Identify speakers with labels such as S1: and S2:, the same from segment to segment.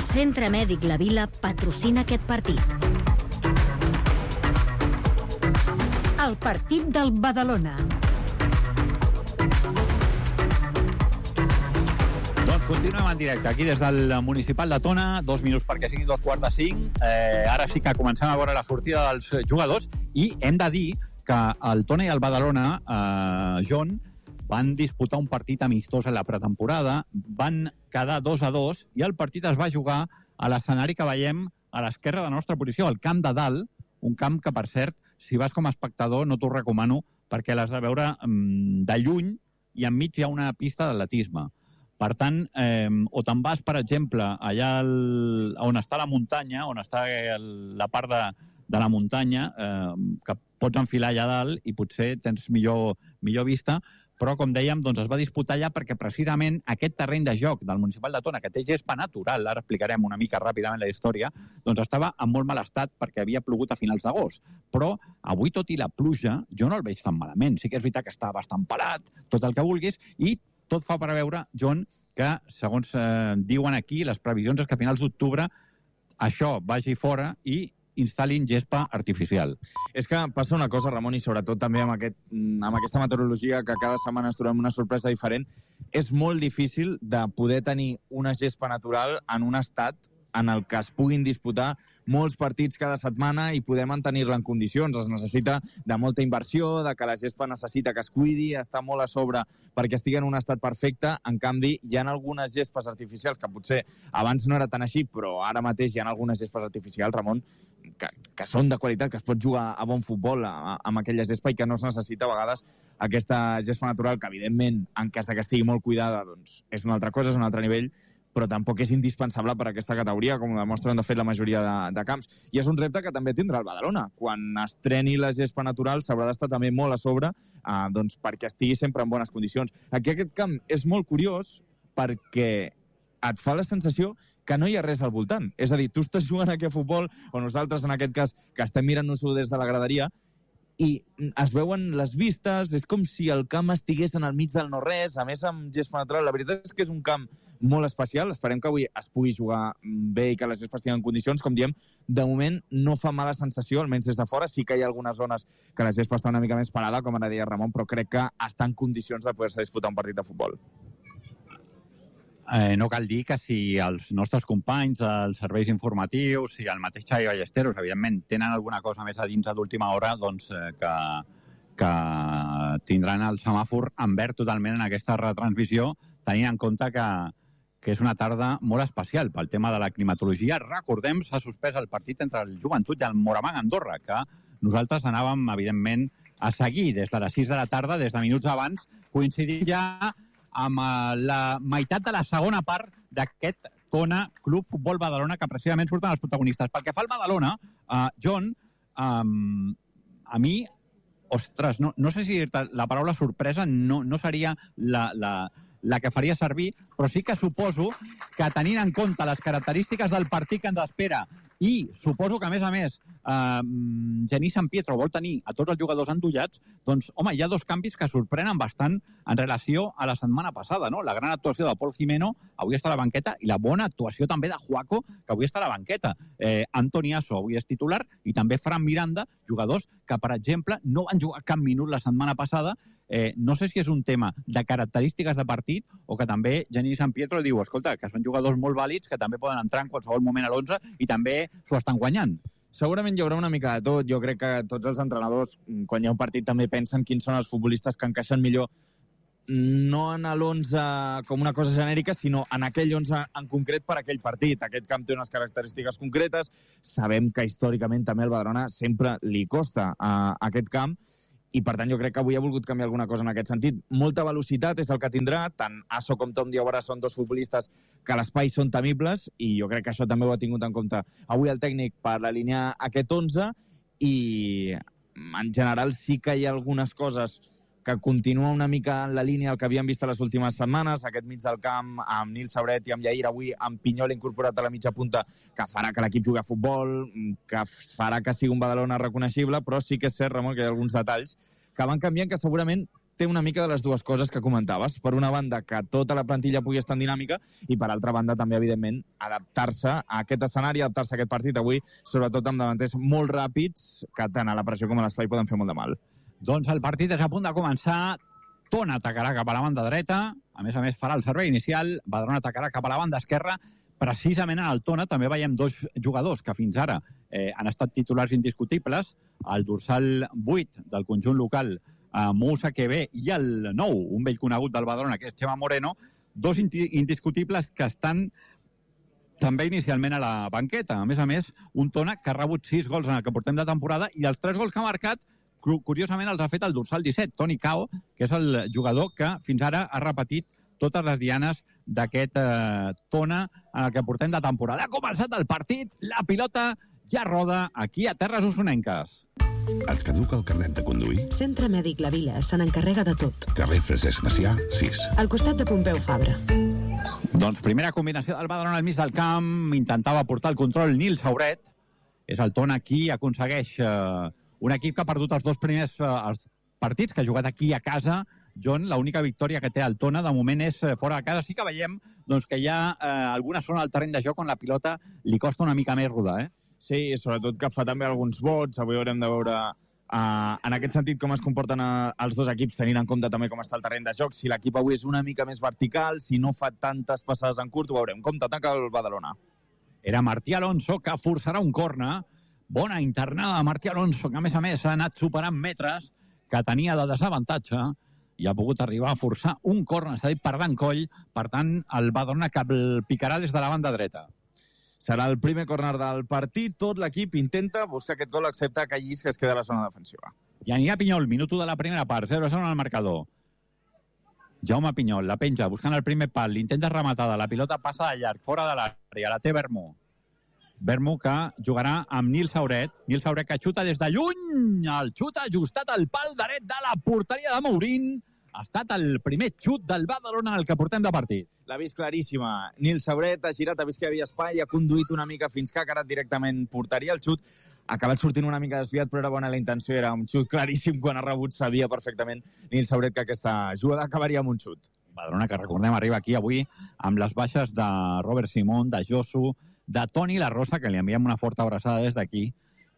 S1: Centre Mèdic La Vila patrocina aquest partit.
S2: El partit del Badalona.
S3: Doncs continuem en directe aquí des del Municipal de Tona, 2 minuts perquè siguin 2:45. Ara sí que comencem a veure la sortida dels jugadors i hem de dir que el Tona i el Badalona, John, van disputar un partit amistós a la pretemporada, van quedar 2-2 i el partit es va jugar a l'escenari que veiem a l'esquerra de la nostra posició, el Camp de Dalt, un camp que, per cert, si vas com a espectador no t'ho recomano perquè l'has de veure de lluny i enmig hi ha una pista d'atletisme. Per tant, o te'n vas, per exemple, allà on està la muntanya, on està la part de la muntanya, que pots enfilar allà dalt i potser tens millor vista, però, com dèiem, doncs es va disputar allà perquè precisament aquest terreny de joc del Municipal de Tona, que té gespa natural, ara explicarem una mica ràpidament la història, doncs estava en molt mal estat perquè havia plogut a finals d'agost. Però avui, tot i la pluja, jo no el veig tan malament. Sí que és veritat que està bastant pelat, tot el que vulguis, i tot fa preveure, John, que, segons diuen aquí, les previsions és que a finals d'octubre això vagi fora i instal·lin gespa artificial.
S4: És que passa una cosa, Ramon, i sobretot també amb aquesta meteorologia que cada setmana ens trobem una sorpresa diferent, és molt difícil de poder tenir una gespa natural en un estat en el que es puguin disputar molts partits cada setmana i poder mantenir-la en condicions. Es necessita de molta inversió, de que la gespa necessita que es cuidi, està molt a sobre perquè estigui en un estat perfecte. En canvi, hi ha algunes gespes artificials que potser abans no era tan així, però ara mateix hi ha algunes gespes artificials, Ramon, que són de qualitat, que es pot jugar a bon futbol amb aquella gespa i que no es necessita a vegades aquesta gespa natural, que evidentment, en cas que estigui molt cuidada, doncs és una altra cosa, és un altre nivell, però tampoc és indispensable per a aquesta categoria, com demostren de fet la majoria de camps. I és un repte que també tindrà el Badalona. Quan estreni la gespa natural s'haurà d'estar també molt a sobre doncs perquè estigui sempre en bones condicions. Aquí aquest camp és molt curiós perquè et fa la sensació que no hi ha res al voltant. És a dir, tu estàs jugant aquí a futbol, o nosaltres en aquest cas, que estem mirant-nos-ho des de la graderia, i es veuen les vistes, és com si el camp estigués en el mig del no-res, a més amb gespa natural. La veritat és que és un camp molt especial, esperem que avui es pugui jugar bé i que les gespes estiguin en condicions. Com diem, de moment no fa mala sensació, almenys des de fora. Sí que hi ha algunes zones que la gespa està una mica més parada, com ara deia Ramon, però crec que està en condicions de poder-se disputar un partit de futbol.
S3: No cal dir que si els nostres companys dels serveis informatius i el mateix Xavi Ballesteros, evidentment, tenen alguna cosa més a dins d'última hora, doncs que tindran el semàfor en verd totalment en aquesta retransmissió, tenint en compte que és una tarda molt especial pel tema de la climatologia. Recordem, s'ha suspès el partit entre el Joventut i el Moraván Andorra, que nosaltres anàvem, evidentment, a seguir des de les 6 de la tarda, des de minuts abans, coincidint ja amb la meitat de la segona part d'aquest Tona Club Futbol Badalona, que precisament surten els protagonistes. Pel que fa al Badalona, John, a mi, ostres, no sé si la paraula sorpresa no seria la que faria servir, però sí que suposo que, tenint en compte les característiques del partit que ens espera, i suposo que, a més, Genís San Pietro vol tenir a tots els jugadors endollats, doncs, home, hi ha dos canvis que sorprenen bastant en relació a la setmana passada, no? La gran actuació de Pol Jimeno, avui està a la banqueta, i la bona actuació també de Juaco, que avui està a la banqueta. Antoni Asso avui és titular, i també Fran Miranda, jugadors que, per exemple, no van jugar cap minut la setmana passada. No sé si és un tema de característiques de partit o que també Genís San Pietro diu, escolta, que són jugadors molt vàlids, que també poden entrar en qualsevol moment a l'11 i també s'ho estan guanyant.
S4: Segurament hi haurà una mica de tot. Jo crec que tots els entrenadors, quan hi ha un partit, també pensen quins són els futbolistes que encaixen millor, no en l'11 com una cosa genèrica, sinó en aquell 11 en concret per aquell partit. Aquest camp té unes característiques concretes. Sabem que històricament també al Badalona sempre li costa a aquest camp, i per tant jo crec que avui ha volgut canviar alguna cosa en aquest sentit. Molta velocitat és el que tindrà, tant Asso com Tom Diawara són dos futbolistes que a l'espai són temibles, i jo crec que això també ho ha tingut en compte avui el tècnic per alinear aquest 11, i en general sí que hi ha algunes coses que continua una mica en la línia del que havíem vist a les últimes setmanes, aquest mig del camp amb Nil Sabret i amb Yair, avui amb Pinyol incorporat a la mitja punta, que farà que l'equip jugui a futbol, que farà que sigui un Badalona reconeixible, però sí que és cert, Ramon, que hi ha alguns detalls que van canviant, que segurament té una mica de les dues coses que comentaves. Per una banda, que tota la plantilla pugui estar en dinàmica i, per altra banda, també, evidentment, adaptar-se a aquest escenari, adaptar-se a aquest partit avui, sobretot amb davanters molt ràpids, que tant a la pressió com a l'espai poden fer molt de mal.
S3: Doncs el partit és a punt de començar. Tona atacarà cap a la banda dreta. A més, farà el servei inicial. Badalona atacarà cap a la banda esquerra. Precisament en el Tona també veiem dos jugadors que fins ara han estat titulars indiscutibles. El dorsal 8 del conjunt local, Moussa Quevé, i el 9, un vell conegut del Badalona, que és Chema Moreno, dos indiscutibles que estan també inicialment a la banqueta. A més, un Tona que ha rebut 6 gols en el que portem de temporada i els 3 gols que ha marcat, curiosament, els ha fet el dorsal 17, Toni Cao, que és el jugador que fins ara ha repetit totes les dianes d'aquest Tona en el que portem de temporada. Ha començat el partit, la pilota ja roda aquí a Terres Osonenques.
S5: Et caduca el carnet de conduir?
S6: Centre Mèdic La Vila se n'encarrega de tot.
S5: Carrer Francesc Macià, 6.
S6: Al costat de Pompeu Fabra.
S3: Doncs primera combinació del Badalona al mig del camp, intentava portar el control Nil Sauret. És el Tona qui aconsegueix un equip que ha perdut els 2 primers partits, que ha jugat aquí a casa. John, l'única victòria que té el Tona de moment és fora de casa. Sí que veiem doncs, que hi ha alguna zona al terreny de joc on la pilota li costa una mica més rodar,
S4: Sí, sobretot que fa també alguns vots. Avui haurem de veure en aquest sentit com es comporten els dos equips, tenint en compte també com està el terreny de joc. Si l'equip avui és una mica més vertical, si no fa tantes passades en curt, ho veurem. Com t'ataca el Badalona?
S3: Era Martí Alonso, que forçarà un corna. Bona internada de Martí Alonso, que a més ha anat superant metres, que tenia de desavantatge, i ha pogut arribar a forçar un corna cedit per Dan Coll. Per tant, el Badalona que el picarà des de la banda dreta.
S4: Serà el primer córner del partit. Tot l'equip intenta buscar aquest gol, excepte Callís, que es queda a la zona defensiva.
S3: I anirà Pinyol, minut 1 de la primera part, 0-0 en el marcador. Jaume Pinyol, la penja, buscant el primer pal, l'intenta rematada, la pilota passa de llarg, fora de l'àrea, la té Vermú. Vermú que jugarà amb Nil Sauret. Nil Sauret que xuta des de lluny. El xut ajustat al pal dret de la porteria de Mourín. Ha estat el primer xut del Badalona el que portem de partit.
S4: L'ha vist claríssima. Nil Sauret ha girat, ha vist que hi havia espai, ha conduït una mica fins que ha quedat directament porteria. El xut ha acabat sortint una mica desviat, però era bona la intenció. Era un xut claríssim. Quan ha rebut sabia perfectament Nil Sauret que aquesta jugada acabaria amb un xut.
S3: Badalona, que recordem, arriba aquí avui amb les baixes de Robert Simón, de Josu, de Toni La Rosa, que li enviem una forta abraçada des d'aquí.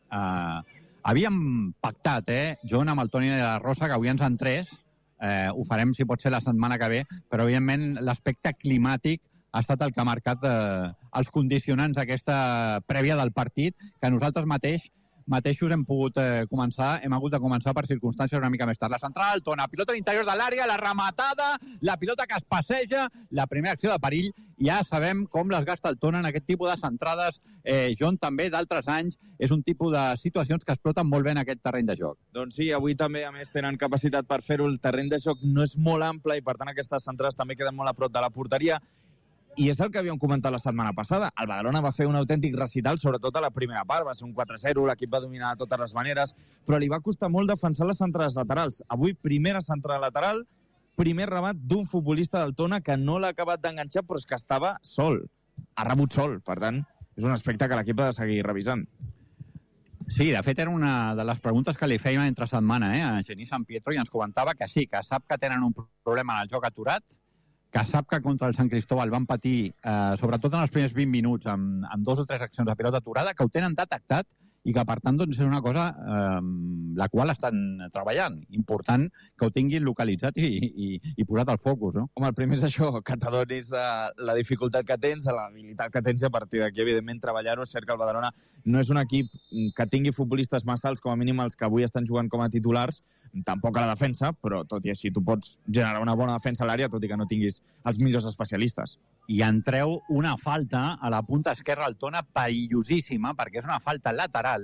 S3: Havíem pactat, John, amb el Toni La Rosa, que avui ens entrés. Ho farem, si pot ser, la setmana que ve, però, evidentment, l'aspecte climàtic ha estat el que ha marcat els condicionants d'aquesta prèvia del partit, que nosaltres mateixos hem hagut de començar per circumstàncies una mica més tard. La central, el Tona, pilota a l'interior de l'àrea, la rematada, la pilota que es passeja, la primera acció de perill. Ja sabem com les gasta el Tona en aquest tipus de centrades. John, també, d'altres anys, és un tipus de situacions que exploten molt bé en aquest terreny de joc.
S4: Doncs sí, avui també, a més, tenen capacitat per fer-ho. El terreny de joc no és molt ample i, per tant, aquestes centrades també queden molt a prop de la porteria. I és el que havíem comentat la setmana passada. El Badalona va fer un autèntic recital, sobretot a la primera part. Va ser un 4-0, l'equip va dominar de totes les maneres, però li va costar molt defensar les centrades laterals. Avui, primera centrada lateral, primer remat d'un futbolista del Tona que no l'ha acabat d'enganxar, però és que estava sol. Ha rebut sol, per tant, és un aspecte que l'equip ha de seguir revisant.
S3: Sí, de fet, era una de les preguntes que li fèiem entre setmana a Genís San Pietro, i ens comentava que sí, que sap que tenen un problema en el joc aturat, que sap que contra el Sant Cristóbal van patir, sobretot en els primers 20 minuts, amb 2 o 3 accions de pilota aturada, que ho tenen detectat i que, per tant, doncs, és una cosa la qual estan treballant. Important que ho tinguin localitzat i posat al focus, no?
S4: Home, el primer és això, que t'adonis de la dificultat que tens, de l'habilitat que tens, i a partir d'aquí, evidentment, treballar-ho. És cert que el Badalona no és un equip que tingui futbolistes massa alts, com a mínim els que avui estan jugant com a titulars, tampoc a la defensa, però tot i així tu pots generar una bona defensa a l'àrea, tot i que no tinguis els millors especialistes.
S3: I en treu una falta a la punta esquerra al Tona perillosíssima, perquè és una falta lateral,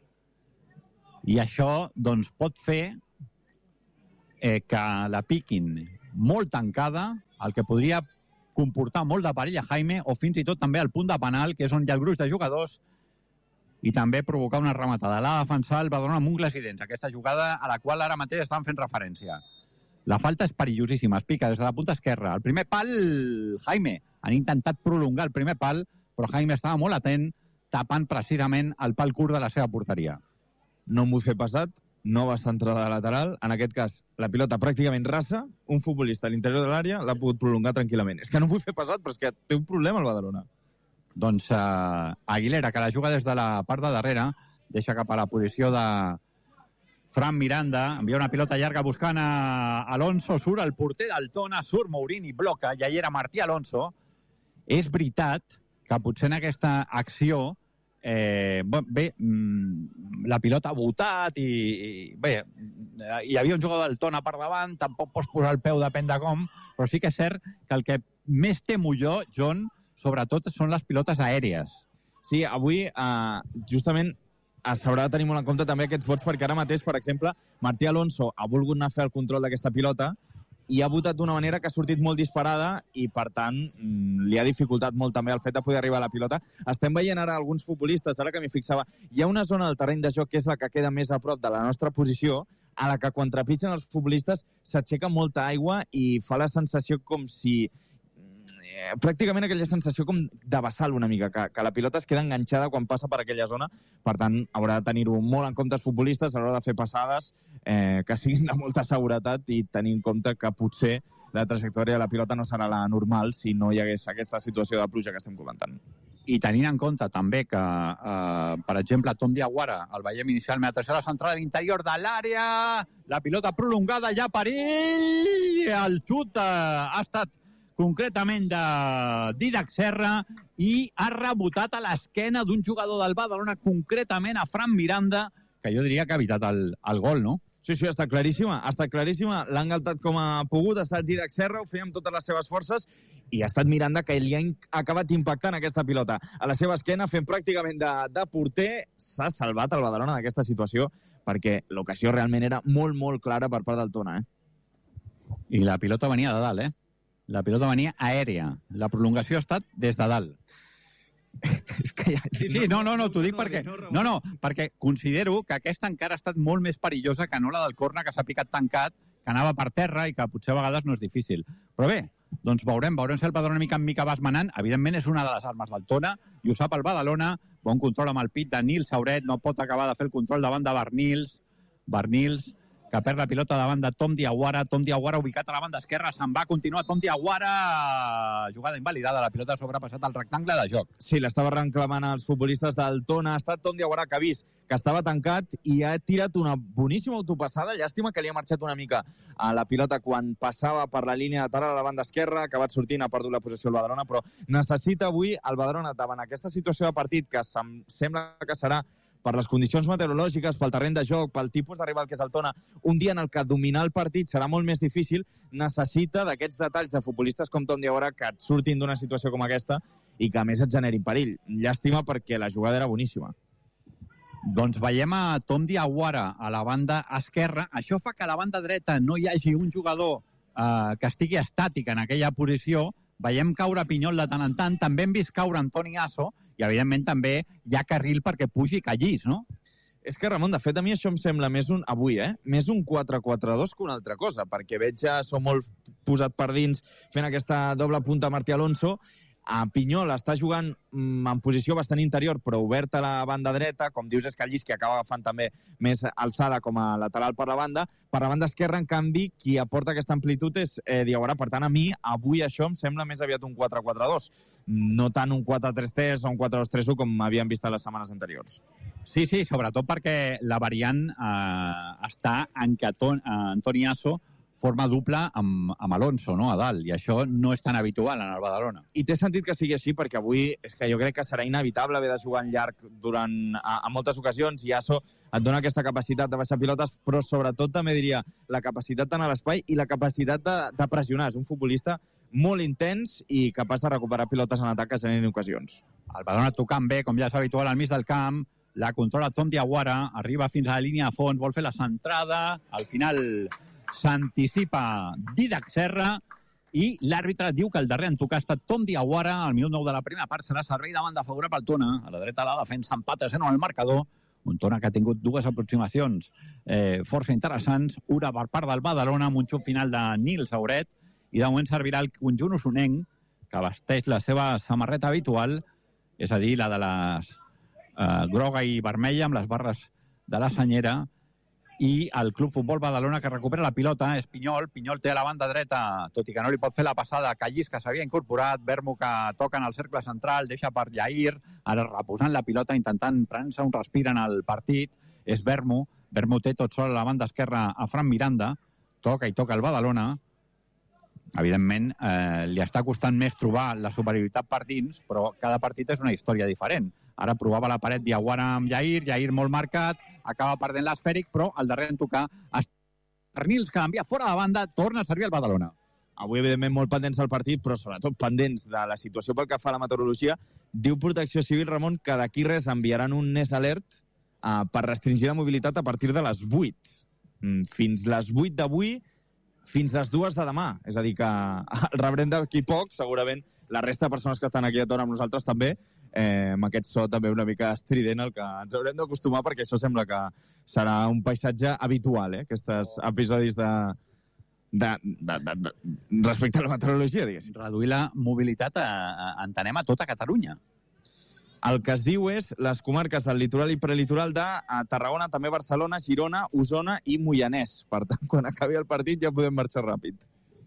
S3: i això doncs, pot fer que la piquin molt tancada, el que podria comportar molt de perill a Jaime, o fins i tot també al punt de penal, que és on hi ha el gruix de jugadors, i també provocar una rematada. L'ha defensat el Badalona amb ungles i dents, aquesta jugada a la qual ara mateix estan fent referència. La falta és perillosíssima, es pica des de la punta esquerra. El primer pal, Jaime. Han intentat prolongar el primer pal, però Jaime estava molt atent, tapant precisament el pal curt de la seva porteria.
S4: No em vull fer pesat, nova centrada de lateral. En aquest cas, la pilota pràcticament rasa, un futbolista a l'interior de l'àrea l'ha pogut prolongar tranquil·lament. És que no vull fer pesat, però és que té un problema el Badalona.
S3: Doncs Aguilera, que la juga des de la part de darrere, deixa cap a la posició de Fran Miranda, envia una pilota llarga buscant a Alonso, surt el porter del Tona, surt Mourini, bloca, ja hi era Martí Alonso. És veritat que potser en aquesta acció la pilota ha botat i bé, hi havia un jugador del Tona per davant, tampoc pots posar el peu, depèn de com, però sí que és cert que el que més temo jo, John, sobretot són les pilotes aèries.
S4: Sí, avui justament s'haurà de tenir molt en compte també aquests vots, perquè ara mateix, per exemple, Martí Alonso ha volgut anar a fer el control d'aquesta pilota i ha votat d'una manera que ha sortit molt disparada i, per tant, li ha dificultat molt també el fet de poder arribar a la pilota. Estem veient ara alguns futbolistes, ara que m'hi fixava, hi ha una zona del terreny de joc que és la que queda més a prop de la nostra posició, a la que quan trepitgen els futbolistes s'aixeca molta aigua i fa la sensació com si pràcticament aquella sensació com de vessal una mica, que la pilota es queda enganxada quan passa per aquella zona. Per tant, haurà de tenir-ho molt en compte els futbolistes a l'hora de fer passades que siguin de molta seguretat i tenir en compte que potser la trajectòria de la pilota no serà la normal si no hi hagués aquesta situació de pluja que estem comentant.
S3: I tenint en compte també que, per exemple, Tom Diawara, el veiem inicialment a tercera centrada a l'interior de l'àrea, la pilota prolongada ja per ell, el xut ha estat concretament de Dídac Serra i ha rebotat a l'esquena d'un jugador del Badalona, concretament a Fran Miranda, que jo diria que ha evitat el gol, no?
S4: Sí, ha estat claríssima, l'ha engaltat com ha pogut, ha estat Dídac Serra, ho feia amb totes les seves forces, i ha estat Miranda que li ha acabat impactant aquesta pilota a la seva esquena, fent pràcticament de porter. S'ha salvat el Badalona d'aquesta situació, perquè l'ocasió realment era molt, molt clara per part del Tona.
S3: I la pilota venia de dalt, La pilota venia aèria. La prolongació ha estat des de dalt.
S4: És que ja...
S3: Sí, no, t'ho dic perquè... No, perquè considero que aquesta encara ha estat molt més perillosa que no la del corna, que s'ha picat tancat, que anava per terra i que potser a vegades no és difícil. Però bé, doncs veurem si el Badalona mica en mica va esmenant. Evidentment és una de les armes del Tona i ho sap el Badalona. Bon control amb el pit de Nils Sauret, no pot acabar de fer el control davant de Barnils, que perd la pilota davant de Tom Diawara ubicat a la banda esquerra, se'n va, continua Tom Diawara, jugada invalidada, la pilota ha sobrepassat el rectangle de joc.
S4: Sí, l'estava reclamant els futbolistes del Tona, ha estat Tom Diawara que ha vist que estava tancat i ha tirat una boníssima autopassada, llàstima que li ha marxat una mica a la pilota quan passava per la línia de tara a la banda esquerra, ha acabat sortint, ha perdut la possessió el Badalona, però necessita avui el Badalona davant aquesta situació de partit que sembla que serà per les condicions meteorològiques, pel terreny de joc, pel tipus de rival que és el Tona, un dia en el que dominar el partit serà molt més difícil, necessita d'aquests detalls de futbolistes com Tom Diawara que et surtin d'una situació com aquesta i que a més et generin perill. Llàstima perquè la jugada era boníssima.
S3: Doncs veiem a Tom Diawara a la banda esquerra. Això fa que a la banda dreta no hi hagi un jugador que estigui estàtic en aquella posició. Veiem caure Pinyol de tant en tant. També hem vist caure Antoni Asso i, evidentment, també hi ha carril perquè pugi Callís, no?
S4: És que, Ramon, de fet, a mi això em sembla més un 4-4-2 que una altra cosa, perquè veig ja Asso molt posat per dins fent aquesta doble punta a Martí Alonso. A Pinyol està jugant en posició bastant interior, però obert a la banda dreta. Com dius, és Callís, que acaba agafant també més alçada com a lateral per la banda. Per la banda esquerra, en canvi, qui aporta aquesta amplitud és Diawara. Per tant, a mi, avui això em sembla més aviat un 4-4-2. No tant un 4-3-3 o un 4-2-3-1 com havíem vist a les setmanes anteriors.
S3: Sí, sobretot perquè la variant està en què Antoni Asso forma dupla amb Alonso, no?, a dalt, i això no és tan habitual en el Badalona.
S4: I té sentit que sigui així, perquè avui és que jo crec que serà inevitable haver de jugar en llarg a moltes ocasions, i Asso et dona aquesta capacitat de baixar pilotes, però sobretot també diria la capacitat d'anar a l'espai i la capacitat de pressionar. És un futbolista molt intens i capaç de recuperar pilotes en atac que generen ocasions.
S3: El Badalona tocant bé, com ja és habitual, al mig del camp, la controla Tom Diawara, arriba fins a la línia de fons, vol fer la centrada, al final s'anticipa Dídac Serra i l'àrbitre diu que el darrer en tocar ha estat Tom Diawara. Al minut 9 de la primera part serà servei de banda favorable al Tona. A la dreta la defensa empat a 0 en el marcador. Un Tona que ha tingut dues aproximacions força interessants. Una per part del Badalona amb un xut final de Nils Sauret, i de moment servirà el conjunt osonenc, que vesteix la seva samarreta habitual, és a dir, la de les groga i vermella amb les barres de la senyera, i el Club Futbol Badalona, que recupera la pilota, és Pinyol. Pinyol té a la banda dreta, tot i que no li pot fer la passada, Callís, que s'havia incorporat, Vermo, que toca en el cercle central, deixa per Jair, ara reposant la pilota, intentant prendre un respir en el partit, és Vermo. Vermo té tot sol a la banda esquerra a Fran Miranda, toca i toca el Badalona. Evidentment, li està costant més trobar la superioritat per dins, però cada partit és una història diferent. Ara provava la paret Diawara amb Jair, Jair molt marcat, acaba perdent l'esfèric, però al darrer en tocar Arnils, que envia fora de banda, torna a servir el Badalona.
S4: Avui, evidentment, molt pendents del partit, però sobretot pendents de la situació pel que fa a la meteorologia. Diu Protecció Civil, Ramon, que d'aquí res enviaran un NES Alert per restringir la mobilitat a partir de les 8. Fins les 8 d'avui, fins les 2 de demà. És a dir, que el rebrem d'aquí poc, segurament la resta de persones que estan aquí a torn amb nosaltres també, amb aquest so també una mica estrident, el que ens haurem d'acostumar, perquè això sembla que serà un paisatge habitual, aquests episodis respecte a la meteorologia, diguéssim.
S3: Reduir la mobilitat, entenem, a tota Catalunya.
S4: El que es diu és les comarques del litoral i prelitoral de Tarragona, també Barcelona, Girona, Osona i Moianès. Per tant, quan acabi el partit ja podem marxar ràpid.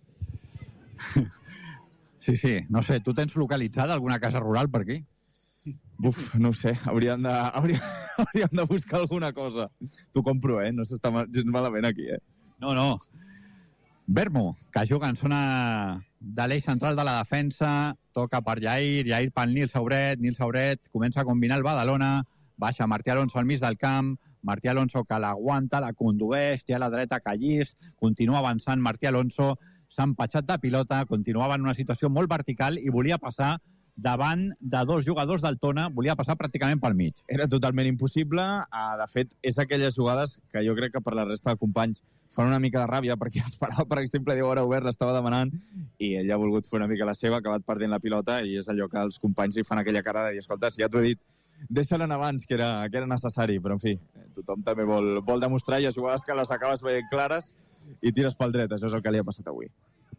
S3: Sí. No sé, tu tens localitzada alguna casa rural per aquí?
S4: Uf, no ho sé. Hauríem de buscar alguna cosa. T'ho compro, no s'està gens malament aquí,
S3: No. Vermo, que juga en zona de l'eix central de la defensa, toca per Jair pel Nil Sauret, comença a combinar el Badalona, baixa Martí Alonso al mig del camp, Martí Alonso que l'aguanta, la condueix, té a la dreta Callís, continua avançant Martí Alonso, s'ha empatxat de pilota, continuava en una situació molt vertical i volia passar davant de dos jugadors del Tona, volia passar pràcticament pel mig.
S4: Era totalment impossible. De fet, és aquelles jugades que jo crec que per la resta de companys fan una mica de ràbia, perquè esperava, per exemple, Diego Araubert l'estava demanant i ell ha volgut fer una mica la seva, ha acabat perdent la pilota i és allò que els companys li fan aquella cara de dir, escolta, si ja t'ho he dit, deixa-la abans, que era necessari, però en fi, tothom també vol demostrar, i a jugades que les acabes veient clares i tires pel dret, això és el que li ha passat avui.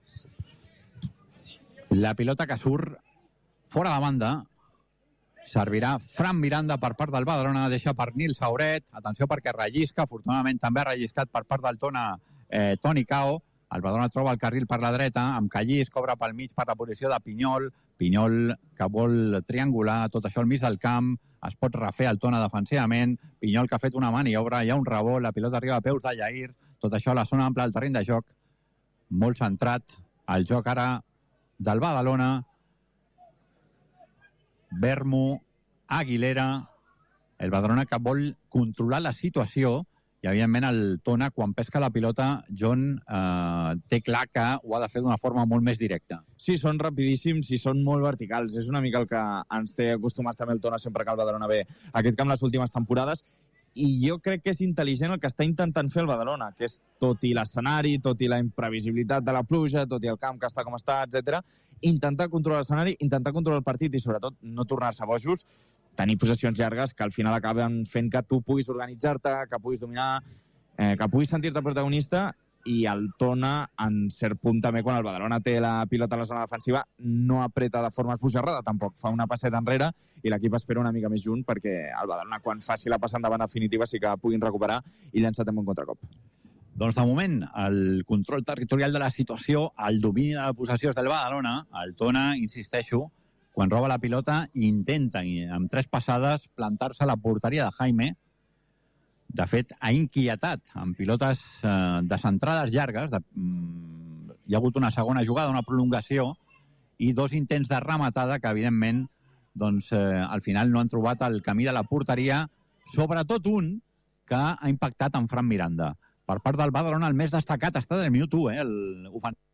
S3: La pilota que surt fora de banda, servirà Fran Miranda per part del Badalona, deixa per Nil Sauret, atenció perquè rellisca, afortunadament també ha relliscat per part del Tona Toni Cao, el Badalona troba el carril per la dreta, amb Callís, cobra pel mig per la posició de Pinyol que vol triangular, tot això al mig del camp, es pot refer el Tona defensivament, Pinyol que ha fet una maniobra, hi ha un rebot, la pilota arriba a peus de Jair, tot això a la zona ampla del terreny de joc, molt centrat, el joc ara del Badalona, Vermo, Aguilera, el Badalona que vol controlar la situació i, evidentment, el Tona, quan pesca la pilota, John té clar que ho ha de fer d'una forma molt més directa.
S4: Sí, són rapidíssims i són molt verticals. És una mica el que ens té acostumats també el Tona sempre que el Badalona ve a aquest camp les últimes temporades. I jo crec que és intel·ligent el que està intentant fer el Badalona, que és, tot i l'escenari, tot i la imprevisibilitat de la pluja, tot i el camp que està com està, etc., intentar controlar l'escenari, intentar controlar el partit i, sobretot, no tornar-se bojos, tenir possessions llargues que al final acaben fent que tu puguis organitzar-te, que puguis dominar, que puguis sentir-te protagonista, i el Tona, en cert punt també, quan el Badalona té la pilota a la zona defensiva, no apreta de forma esbojarrada, tampoc fa una passeta enrere i l'equip espera una mica més junt perquè el Badalona, quan faci la passa endavant definitiva, sí que puguin recuperar i llançar també un contracop.
S3: Doncs de moment, el control territorial de la situació, el domini de la possessió és del Badalona, el Tona, insisteixo, quan roba la pilota, intenta, amb 3 passades, plantar-se a la porteria de Jaime. De fet, ha inquietat amb pilotes de centrades llargues. Hi ha hagut una segona jugada, una prolongació, i 2 intents de rematada que, evidentment, al final no han trobat el camí de la porteria, sobretot un que ha impactat en Fran Miranda. Per part del Badalona, el més destacat està del minut 1,